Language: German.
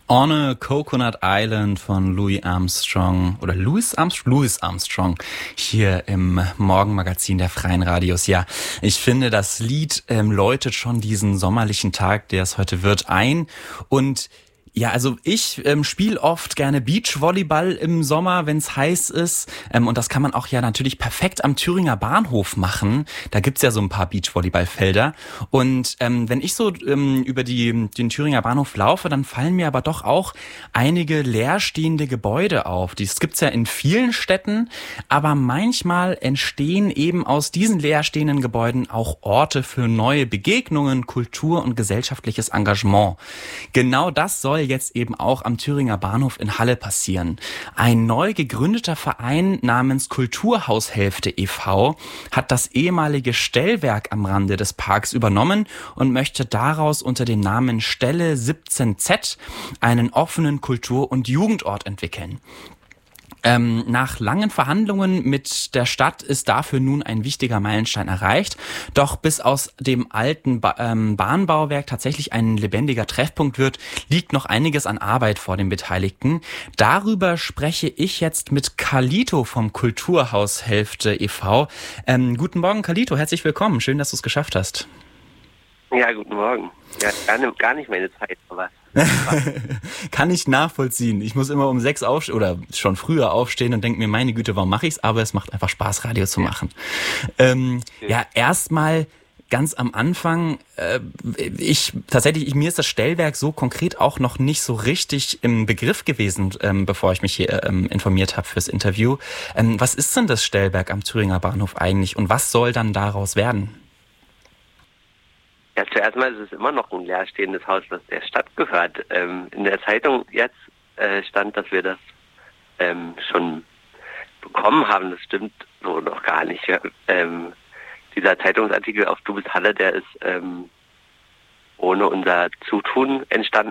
On a Coconut Island von Louis Armstrong hier im Morgenmagazin der Freien Radios. Ja, ich finde, das Lied läutet schon diesen sommerlichen Tag, der es heute wird, ein. Und ja, also ich spiele oft gerne Beachvolleyball im Sommer, wenn es heiß ist. Und das kann man auch ja natürlich perfekt am Thüringer Bahnhof machen. Da gibt's ja so ein paar Beachvolleyballfelder. Und wenn ich so über den Thüringer Bahnhof laufe, dann fallen mir aber doch auch einige leerstehende Gebäude auf. Das gibt's ja in vielen Städten. Aber manchmal entstehen eben aus diesen leerstehenden Gebäuden auch Orte für neue Begegnungen, Kultur und gesellschaftliches Engagement. Genau das soll jetzt eben auch am Thüringer Bahnhof in Halle passieren. Ein neu gegründeter Verein namens Kulturhaushälfte e.V. hat das ehemalige Stellwerk am Rande des Parks übernommen und möchte daraus unter dem Namen Stelle 17Z einen offenen Kultur- und Jugendort entwickeln. Nach langen Verhandlungen mit der Stadt ist dafür nun ein wichtiger Meilenstein erreicht. Doch bis aus dem alten Bahnbauwerk tatsächlich ein lebendiger Treffpunkt wird, liegt noch einiges an Arbeit vor den Beteiligten. Darüber spreche ich jetzt mit Carlito vom Kulturhaushälfte e.V. Guten Morgen, Carlito, herzlich willkommen. Schön, dass du es geschafft hast. Ja, guten Morgen. Ja, gar nicht meine Zeit, aber... Kann ich nachvollziehen. Ich muss immer um 6 aufstehen oder schon früher aufstehen und denke mir, meine Güte, warum mache ich's? Aber es macht einfach Spaß, Radio zu machen. Ja, erstmal ganz am Anfang, mir ist das Stellwerk so konkret auch noch nicht so richtig im Begriff gewesen, bevor ich mich hier informiert habe fürs Interview. Was ist denn das Stellwerk am Thüringer Bahnhof eigentlich und was soll dann daraus werden? Ja, zuerst mal ist es immer noch ein leerstehendes Haus, das der Stadt gehört. In der Zeitung jetzt stand, dass wir das schon bekommen haben. Das stimmt so noch gar nicht. Dieser Zeitungsartikel auf Du bist Halle, der ist ohne unser Zutun entstanden.